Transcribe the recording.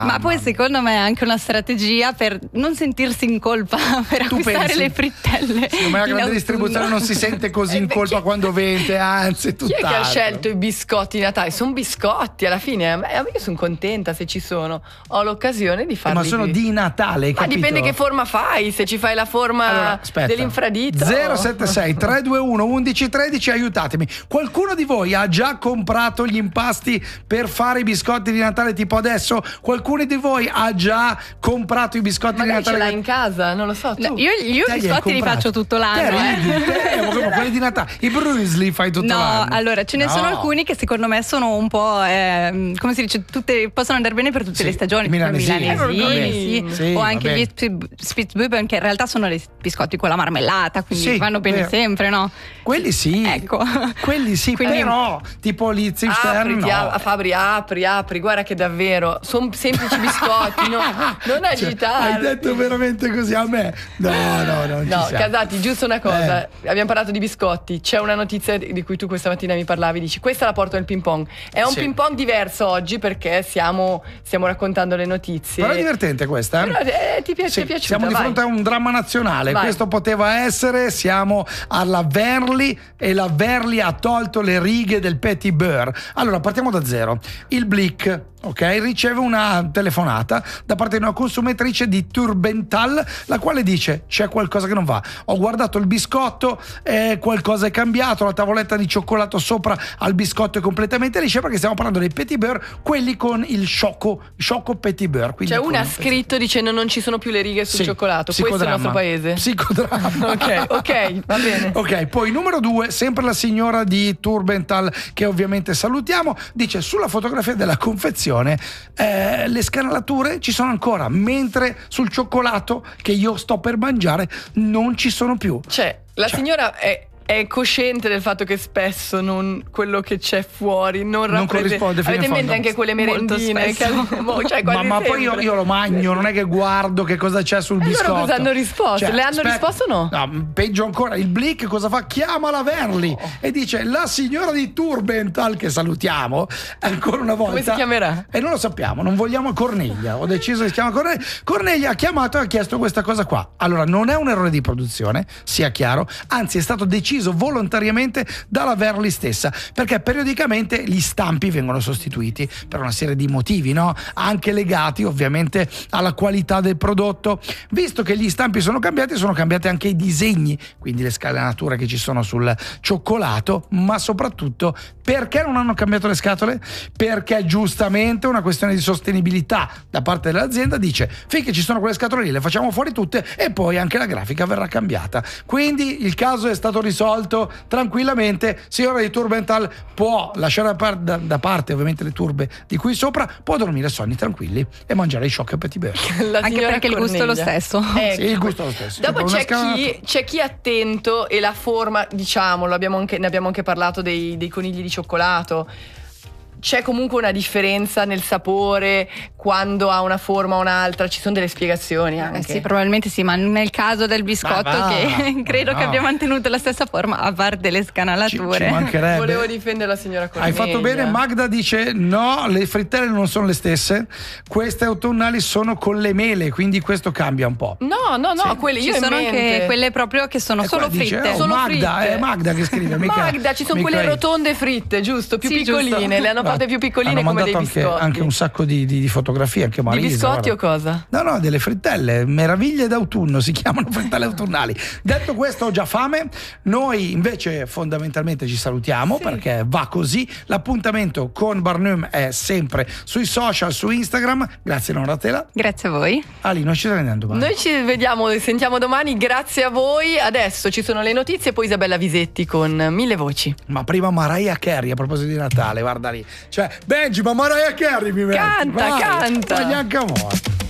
Ma poi secondo me è anche una strategia per non sentirsi in colpa per acquistare le frittelle. Secondo me la grande distribuzione non si sente così in colpa quando vende, anzi tutt'altro. Chi è che ha scelto i biscotti di Natale? Sono biscotti alla fine. Io sono contenta se ci sono. Ho l'occasione di farli. Ma sono di Natale, Ma dipende che forma fai. Se ci fai la forma dell'infradito. 076 321 1113, aiutatemi. Qualcuno di voi ha già comprato gli impasti per fare i biscotti di Natale tipo adesso? Qualcuno di voi ha già comprato i biscotti di Natale? Ce l'hai in casa, non lo so. Tu. No, io i biscotti li faccio tutto l'anno. Quelli di Natale, i brusli fai tutto l'anno. No, allora ce ne sono alcuni che secondo me sono un po' come si dice, possono andare bene per tutte le stagioni, milanesini, o anche gli Spitzbuben, che in realtà sono dei biscotti con la marmellata, quindi vanno bene sempre, no? Quelli sì, ecco. Quelli sì, quindi, però tipo lì Fabri, apri, guarda che davvero sono semplici biscotti, non agitare. Hai detto veramente così a me? No, Casati, giusto una cosa, abbiamo parlato di biscotti, c'è una notizia di cui tu questa mattina mi parlavi, dici questa la porto nel ping pong, è un ping pong diverso oggi perché stiamo raccontando le notizie, però è divertente questa, però, ti è piaciuta? Siamo di fronte a un dramma nazionale. Questo poteva essere, siamo alla Verly e la Verly ha tolto le righe del Petit Beurre. Allora partiamo da zero. Il Blick riceve una telefonata da parte di una consumatrice di Turbental, la quale dice: c'è qualcosa che non va, ho guardato il biscotto, qualcosa è cambiato, la tavoletta di cioccolato sopra al biscotto è completamente liscia, perché stiamo parlando dei Petit Beurre, quelli con il sciocco Petit Beurre. C'è una scritto dicendo non ci sono più le righe sul cioccolato, questo è il nostro paese. Psicodramma. ok, va bene. Ok, poi numero 2, sempre la signora di Turbental, che ovviamente salutiamo, dice: sulla fotografia della confezione le scanalature ci sono ancora, mentre sul cioccolato che io sto per mangiare non ci sono più. La signora è cosciente del fatto che spesso quello che c'è fuori non corrisponde. Avete in mente anche quelle merendine? Ma poi io lo mangio, non è che guardo che cosa c'è sul biscotto. Loro cosa hanno risposto? Le hanno risposto o no? No, peggio ancora, il Blick cosa fa? Chiama la Verly e dice: la signora di Turbental, che salutiamo ancora una volta. Come si chiamerà? E non lo sappiamo, non vogliamo Corneglia. Ho deciso che si chiama Corneglia. Corneglia ha chiamato e ha chiesto questa cosa qua. Allora, non è un errore di produzione, sia chiaro, anzi è stato deciso volontariamente dalla Verly stessa, perché periodicamente gli stampi vengono sostituiti per una serie di motivi, no? Anche legati ovviamente alla qualità del prodotto. Visto che gli stampi sono cambiati anche i disegni, quindi le scalanature che ci sono sul cioccolato, ma soprattutto perché non hanno cambiato le scatole? Perché giustamente una questione di sostenibilità da parte dell'azienda dice: finché ci sono quelle scatole lì le facciamo fuori tutte e poi anche la grafica verrà cambiata. Quindi il caso è stato risolto tranquillamente. Signora di Turbental può lasciare da parte ovviamente le turbe di qui sopra, può dormire sonni tranquilli e mangiare i Sciocco e Petit Beurre. Anche perché il gusto è lo stesso. Sì, il gusto è lo stesso. Dopo c'è chi è attento, e la forma, diciamo, ne abbiamo anche parlato dei conigli di cioccolato. C'è comunque una differenza nel sapore quando ha una forma o un'altra, ci sono delle spiegazioni anche. Sì, probabilmente sì, ma nel caso del biscotto che credo che abbia mantenuto la stessa forma a parte delle scanalature. Ci mancherebbe. Volevo difendere la signora Corneglia. Hai fatto bene. Magda dice: no, le frittelle non sono le stesse, queste autunnali sono con le mele, quindi questo cambia un po'. No, quelle io ci sono anche quelle proprio che sono solo fritte. Solo Magda, è Magda che scrive. Magda, ci sono quelle rotonde fritte, giusto? Più piccoline, giusto. Le hanno fatte più piccoline come dei biscotti. Anche un sacco di fotografie, anche Marisa. Di biscotti o cosa? No, delle frittelle, meraviglie d'autunno, si chiamano frittelle autunnali. Detto questo, ho già fame. Noi invece fondamentalmente ci salutiamo, perché va così. L'appuntamento con Barnum è sempre sui social, su Instagram. Grazie Noratela. Grazie a voi. Ali, noi ci vediamo domani. Noi ci vediamo e sentiamo domani, grazie a voi. Adesso ci sono le notizie e poi Isabella Visetti con Mille Voci. Ma prima Mariah Carey, a proposito di Natale, guarda lì. Cioè, Benji, ma Mariah Carey mi metti. Canta. Ma neanche a morte.